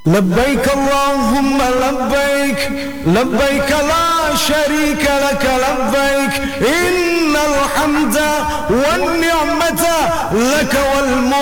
لبيك اللهم لبيك لبيك لا شريك لك لبيك إن الحمد والنعمة لك والملك